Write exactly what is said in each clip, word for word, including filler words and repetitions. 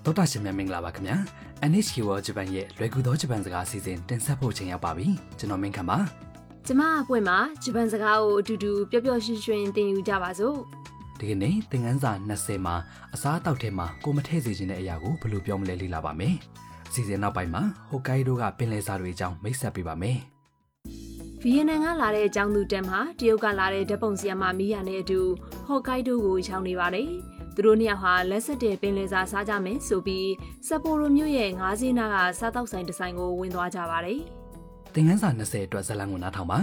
သောတာရှင်များမင်္ဂလာပါခင်ဗျာ เอ็น เอช เค World Japan ရဲ့လွယ်ကူသောဂျပန်စကားအစီအစဉ်တင်ဆက်ဖို့ချိန်ရောက်ပါပြီကျွန်တော်မင်းခမ်းပါကျမအပွင့်မှာဂျပန်စကားကိုအတူတူပျော်ပျော်ရွှင်ရွှင်သင်ယူကြပါစို့ဒီကနေ့သင်ခန်းစာ၂၀မှာအစားအသောက်ထဲမှာကိုမထည့်စေခြင်းတဲ့အရာကိုဘယ်လိုပြောမလဲလေ့လာပါမယ်အစီအစဉ်နောက်ပိုင်းမှာဟိုကိုင်ဒိုကပင်လယ်စာတွေအကြောင်းမိတ်ဆက်ပေးပါမယ်ဗီယက်နမ်ကလာတဲ့အကြောင်းသူတက်မှာတရုတ်ကလာတဲ့ဓာတ်ပုံဆီယမ်မမီးယာနဲ့အတူဟိုကိုင်ဒိုကိုချောင်းနေပါတယ်သူတို့နှစ်ယောက်ဟာလက်ဆက်တဲ့ပင်လယ်စာစားကြမယ်ဆိုပြီးဆက်ပိုရိုမြို့ရဲ့ငါးစင်းနားကစားတောက်ဆိုင်တစ်ဆိုင်ကိုဝင်သွားကြပါတယ်သင်ခန်းစာ၂၀အတွက်ဇာတ်လမ်းကိုနားထောင်ပါ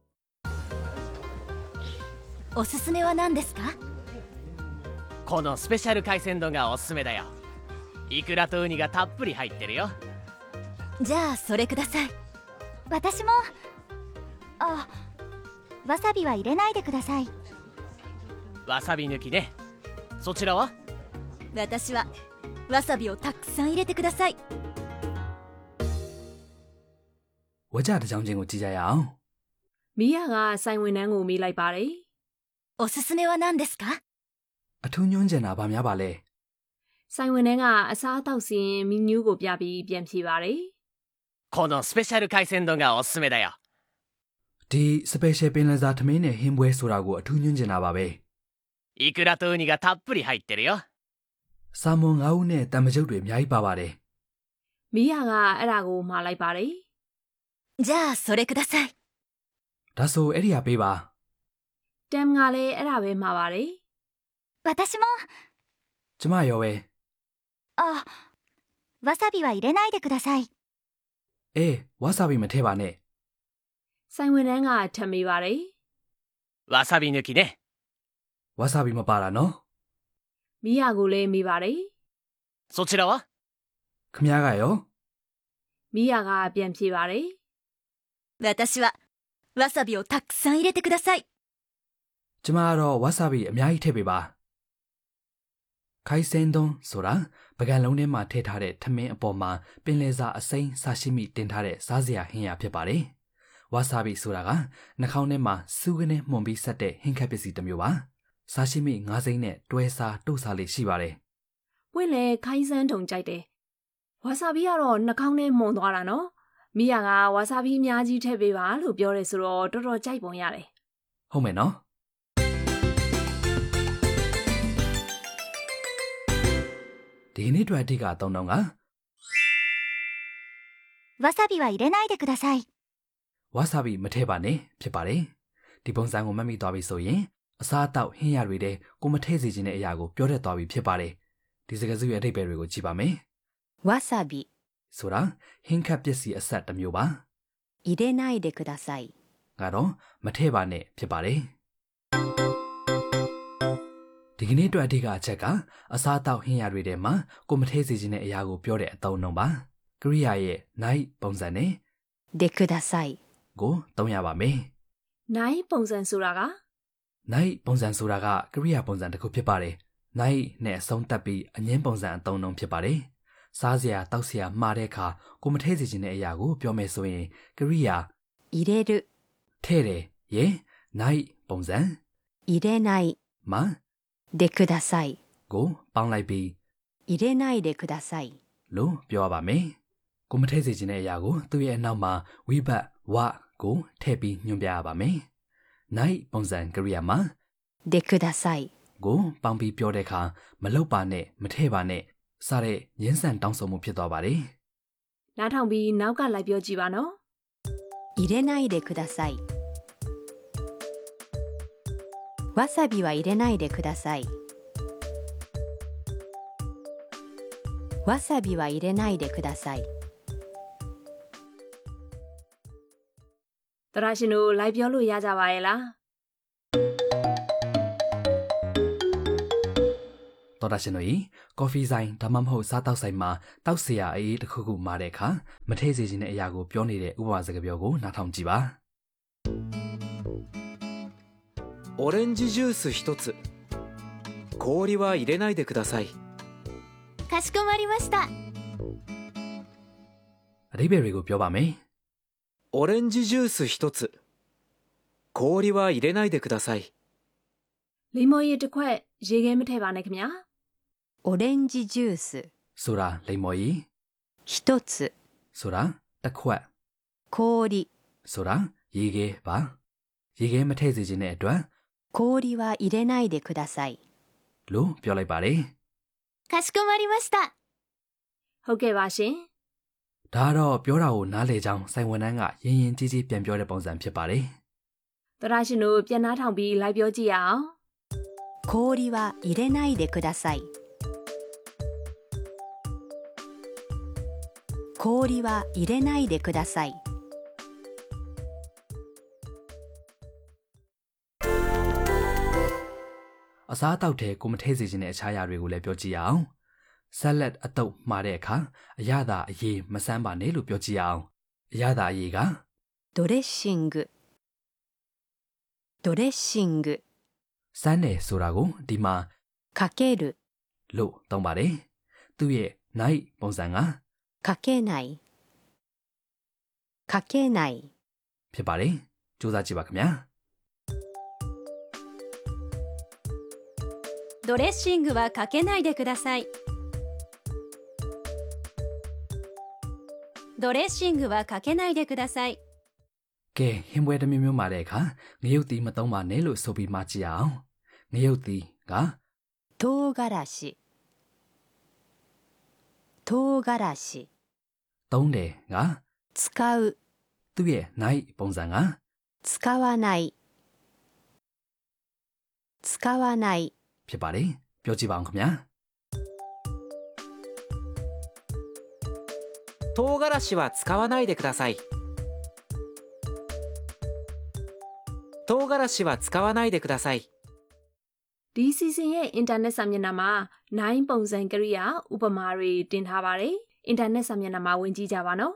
おすすめは何ですか？ このスペシャル海鮮丼がおすすめだよ。イクラとウニがたっぷり入ってるよ。 じゃあそれください。私も。あ、わさびは入れないでください。 わさび抜きね。そちらは？ 私はわさびをたくさん入れてください。 ဝကြတစ်ကြောင်းချင်းကိုကြည့်ကြရအောင်မီးယာကဆိုင်ဝင်နှန်းကိုမေးလိုက်ပါတယ်おすすめは何ですか？ အထူးညွှန်းချင်တာဗာများပါလဲဆိုင်ဝင်နှန်းကအစားအသောက်စီရင်မီနူးကိုပြပြီးပြန်ဖြေပါတယ်このスペシャル海鮮丼がおすすめだよ。 ဒီစပယ်ရှယ်ပင်လယ်စာထမင်းနဲ့ဟင်းပွဲဆိုတာကိုအထူးညွှန်းချင်တာပါပဲイクラとウニがたっぷり入ってるよ。 ဆာမွန်ငါးဦးနဲ့တံမကြုတ်တွေအများကြီးပါပါတယ်မီးယာကအဲ့ဒါကိုမှားလိုက်ပါတယ်じゃあそれください。 ဒါဆိုအဲ့ဒီဟာပေးပါတမ်ကလည်းအဲ့ဒါပဲမှားပါတယ်私も。 ကျမရောပဲあ、わさびは入れないでください。 အေးဝါဆာဘီမထည့်ပါနဲ့ဆိုင်ဝင်နှန်းကထပ်မေးပါတယ်わさび抜きね。 ဝါဆာဘီမပါတာနော်မီးယာကိုလည်းမေးပါတယ်そちらは？ ခမ ्या ကရောမီးယာကပြန်ဖြေပါတယ်私はわさびをたくさん入れてください。 ကျမကတော့ဝါဆာဘီအများကြီးထည့်ပေးပါခိုင်စင်သွန်းဆိုတာပကံလုံးထဲမှာထည့်ထားတဲ့ထမင်းအပေါ်မှာပင်လယ်စာအစိမ်းဆာရှိမိတင်ထားတဲ့စားစရာဟင်းရဖြစ်ပါတယ်ဝါဆာဘီဆိုတာကနှာခေါင်းထဲမှာစူးကနေမှုန်ပြီးဆက်တဲ့ဟင်းခက်ပစ္စည်းတစ်မျိုးပါစားရှိမိငါးစိမ်းနဲ့တွဲစားတို့စားလေးရှိပါတယ်ပွင့်လေခိုင်းစန်းထုံကြိုက်တယ်ဝါဆာဘီကတော့နှာခေါင်းထဲမှုန်သွားတာနော်မီးယာကဝါဆာဘီအများကြီးထည့်ပေးပါလို့ပြောတယ်ဆိုတော့တော်တော်ကြိုက်ပုံရတယ်ဟုတ်မယ်နော်ဒီနေ့တွေ့အထိကအသုံးတော့ကわさびは入れないでください。 ဝါဆာဘီမထည့်ပါနဲ့ဖြစ်ပါတယ်ဒီပုံစံကိုမှတ်မိသွားပြီဆိုရင်အစားအသောက်ဟင်းရတွေတဲ့ကိုမထည့်စေခြင်းတဲ့အရာကိုပြောတတ်သွားပြီဖြစ်ပါတယ်ဒီစကားစုရဲ့အဓိပ္ပာယ်တွေကိုကြည့်ပါမယ်わさびဆိုတာဟင်းခတ်ပစ္စည်းအဆက်တစ်မျိုးပါ入れないでくださいကတော့မထည့်ပါနဲ့ဖြစ်ပါတယ်ဒီကနေ့အတွက်အဓိကအချက်ကအစားအသောက်ဟင်းရတွေထဲမှာကိုမထည့်စေခြင်းတဲ့အရာကိုပြောတဲ့အသုံးအနှုန်းပါကရိယာရဲ့ night ပုံစံနဲ့でくださいကိုသုံးရပါမယ်နိုင်ပုံစံဆိုတာက night ပုံစံဆိုတာကကရိယာပုံစံတစ်ခုဖြစ်ပါတယ် night နဲ့အဆုံးတက်ပြီးအငင်းပုံစံအသုံးအနှုန်းဖြစ်ပါတယ်စားစရာတောက်စရာမှားတဲ့အခါကိုမထည့်စေခြင်းတဲ့အရာကိုပြောမယ်ဆိုရင်ကရိယာ入れるထည့်တယ်ရေ night ပုံစံ入れないမှာでくださいကိုပေါင်းလိုက်ပြီး入れないでくださいလို့ပြောပါမယ်ကိုမထည့်စေခြင်းတဲ့အရာကိုသူ့ရဲ့အနောက်မှာဝိဘတ်ဝကိုထည့်ပြီးညွှန်ပြရပါမယ် night ပုံစံကရိယာမှာでくださいကိုပေါင်းပြီးပြောတဲ့အခါမလုပ်ပါနဲ့မထည့်ပါနဲ့စတဲ့ရင်းဆန်တောင်းဆိုမှုဖြစ်သွားပါတယ်နားထောင်ပြီးနောက်ကလိုက်ပြောကြည့်ပါနော်入れないでくださいわさびは入れないでくださいわさびは入れないでくださいတရရှင်တို့လိုက်ပြောလို့ရကြပါရဲ့လားတော်တာရှင်တို့ကော်ဖီဆိုင်ဒါမှမဟုတ်စားတောက်ဆိုင်မှာတောက်စရာအေးတစ်ခုခုမှာတဲ့အခါမထည့်စေခြင်းတဲ့အရာကိုပြောနေတဲ့ဥပမာစကားပြောကိုနားထောင်ကြည့်ပါオレンジジュース一つ氷は入れないでくださいかしこまりましたအဓိပ္ပာယ်တွေကိုပြောပါမယ်オレンジジュース一つ氷は入れないでくださいလိမ္မော်ရည်တစ်ခွက်ရေခဲမထည့်ပါနဲ့ခင်ဗျာオレンジジュースဆိုတာလိမ္မော်ကြီး一つဆိုတာတစ်ခွက်氷ဆိုတာရေခဲပါရေခဲမထည့်စေခြင်းတဲ့အတွက်氷は入れないでくださいလို့ပြောလိုက်ပါတယ်かしこまりました。 ဟုတ်ကဲ့ပါရှင်ဒါကတော့ပြောတာကိုနားလေကြောင်းစိုင်ဝန်တန်းကရင်းရင်းကြီးကြီးပြန်ပြောတဲ့ပုံစံဖြစ်ပါတယ်သောရရှင်တို့ပြန်နှားထောင်ပြီးလိုက်ပြောကြည့်အောင်氷は入れないでください氷は入れないでくださいအစားအသောက်ထဲကိုမထည့်စေခြင်းတဲ့အခြားအရာတွေကိုလည်းပြောကြည့်အောင်ဆက်လက်အတုပ်မှာတဲ့အခါအရသာအရေးမဆန်းပါနဲ့လို့ပြောကြည့်အောင်အရသာအရေးကドレッシングドレッシングစမ်းတယ်ဆိုတာကိုဒီမှာかけるလို့သုံးပါတယ်သူ့ရဲ့နိုင်ပုံစံကかけないかけないဖြစ်ပါတယ်စူးစမ်းကြည့်ပါခင်ဗျာドレッシングはかけないでください。ドレッシングはかけないでください。 ကဲဟင်းပွဲတစ်မျိုးမျိုးမှာတဲ့အခါငရုတ်တီမသုံးပါနဲ့လို့ဆိုပြီးမှကြည့်အောင်ငရုတ်တီက唐辛子唐辛子သုံးတယ်က使うသူ့ရဲ့နိုင်ပုံစံက使わない使わないဖြစ်ပါတယ်ပြောကြည့်ပါအောင်ခင်ဗျာ唐辛子は使わないでください。唐辛子は使わないでください。 ဒီစီစဉ်ရဲ့အင်တာနက်စာမျက်နှာမှာနိုင်ပုံစံကရိယာဥပမာတွေတင်ထားပါတယ်အင်တာနက်စာမျက်နှာမှာဝင်ကြည့်ကြပါနော်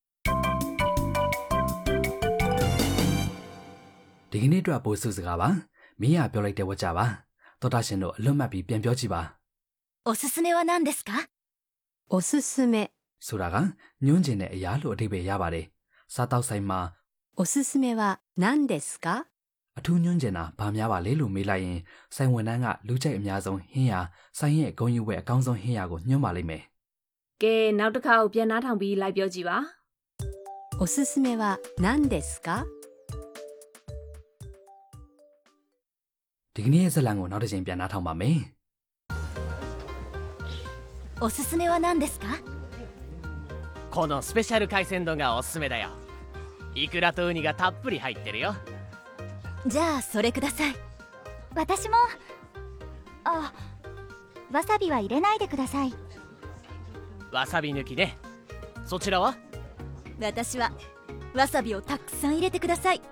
ဒီကနေ့အတွက်ပို့စုစကားပါမင်းရပြောလိုက်တဲ့ဝါကြပါတော်တာရှင်တို့အလွတ်မှတ်ပြီးပြန်ပြောကြည့်ပါおすすめは何ですか？ おすすめဆိုတာကညွှန်းကျင်တဲ့အရာလို့အဓိပ္ပာယ်ရပါတယ်စားတောက်ဆိုင်မှာおすすめは何ですかအထူးညွှန်းကျင်တာဘာများပါလဲလို့မေးလိုက်ရင်ဆိုင်ဝန်ထမ်းကလူကြိုက်အများဆုံးဟင်းရဆိုင်ရဲ့ဂုဏ်ယူဝယ်အကောင်းဆုံးဟင်းရကိုညွှန်းပါလိမ့်မယ်ကဲနောက်တစ်ခါကိုပြန်နှားထောင်ပြီးလိုက်ပြောကြည့်ပါおすすめは何ですかဒီကနေ့ရဲ့ဇာတ်လမ်းကိုနောက်တစ်ချိန်ပြန်နှားထောင်ပါမယ်おすすめは何ですか？ このスペシャル海鮮丼がおすすめだよ。イクラとウニがたっぷり入ってるよ。 じゃあそれください。私も。あ、わさびは入れないでください。 わさび抜きね。そちらは？ 私はわさびをたくさん入れてください。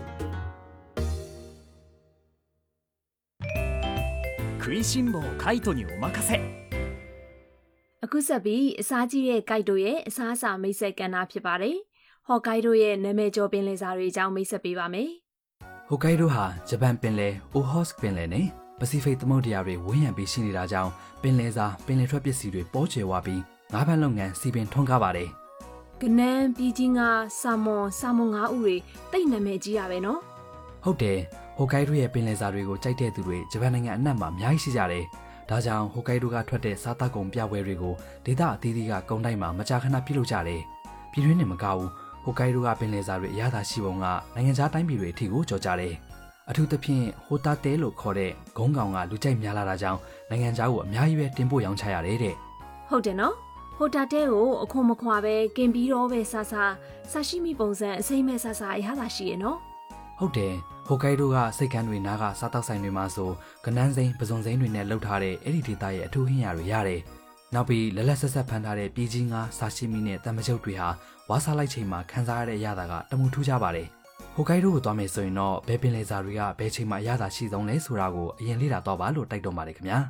食いしん坊カイトにお任せ。 အခုဆက်ပြီးအစားကြီးတဲ့ဂိုက်တို့ရဲ့အစားအစာမိတ်ဆက်ကဏ္ဍဖြစ်ပါတယ်ဟော့ဂိုက်တို့ရဲ့နာမည်ကျော်ပင်လယ်စာတွေအကြောင်းမိတ်ဆက်ပေးပါမယ်ဟိုကိုင်ဒိုဟာဂျပန်ပင်လယ်အိုဟော့စ်ပင်လယ်နဲ့ပစိဖိတ်သမုဒ္ဒရာတွေဝန်းရံပြီးရှိနေတာကြောင့်ပင်လယ်စာပင်လယ်ထွက်ပစ္စည်းတွေပေါ်ကျယ်ဝပြီးငါးဖမ်းလုပ်ငန်းစီပင်ထွန်းကားပါတယ်ကနန်းပြည်ကြီးငါဆာမွန်ဆာမွန်ငါးဥတွေတိတ်နာမည်ကြီးရပဲနော်ဟုတ်တယ်ဟိုကိုင်ဒိုရဲ့ပင်လယ်စာတွေကိုကြိုက်တဲ့သူတွေဂျပန်နိုင်ငံအနှံ့မှာအများကြီးရှိကြတယ်ဒါကြောင့်ဟိုကိုင်ဒိုကထွက်တဲ့စားတောက်ကုန်ပြပွဲတွေကိုဒေသအသီးသီးကကုန်တိုင်းမှာမကြာခဏပြုလုပ်ကြတယ်ပြည်တွင်းနဲ့မကဘူးဟိုကိုင်ဒိုကပင်လယ်စာတွေအရသာရှိပုံကနိုင်ငံခြားတိုင်းပြည်တွေအထိကိုကြော်ကြတယ်အထူးသဖြင့်ဟိုတာတဲလို့ခေါ်တဲ့ဂုံးကောင်ကလူကြိုက်များလာတာကြောင့်နိုင်ငံခြားကိုအများကြီးပဲတင်ပို့ရောင်းချရတယ်တဲ့ဟုတ်တယ်နော်ဟိုတာတဲကိုအခွန်မခွာပဲကင်ပြီးတော့ပဲဆာဆာဆာရှိမီပုံစံအစိမ့်မဲ့ဆာဆာအရသာရှိရနော်ဟုတ်တယ်ဟိုကိုင်ဒိုကစိတ်ကန်းတွေနားကစားတောက်ဆိုင်တွေမှာဆိုကနန်းစိမ်းပစုံစိမ်းတွေနဲ့လှုပ်ထားတဲ့အဲ့ဒီဒေသရဲ့အထူးဟင်းရတွေရတယ်နောက်ပြီးလက်လက်ဆက်ဆက်ဖန်ထားတဲ့ပြည်ကြီးငါဆာရှိမီနဲ့တမချုပ်တွေဟာဝါစားလိုက်ချိန်မှာခန်းစားရတဲ့အရသာကတမူထူးကြပါတယ်ဟိုကိုင်ဒိုကိုသွားမယ်ဆိုရင်တော့ဘယ်ပင်လယ်စာတွေကဘယ်ချိန်မှာအရသာရှိဆုံးလဲဆိုတာကိုအရင်လေ့လာတော့ပါလို့တိုက်တွန်းပါတယ်ခင်ဗျာ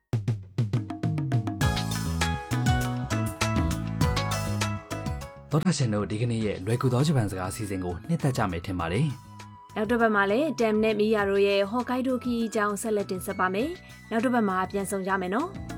တော်တာရှင်တို့ဒီကနေ့ရဲ့လွယ်ကူသောဂျပန်စကားအစီအစဉ်ကိုနှစ်သက်ကြမယ်ထင်ပါတယ်နောက်တစ်ပတ်မှာလည်းတမ်နဲ့မီယာတို့ရဲ့ဟော့ဂိုက်ဒိုခီအကြောင်းဆက်လက်တင်ဆက်ပါမယ်နောက်တစ်ပတ်မှာပြန်ဆောင်ကြမယ်နော်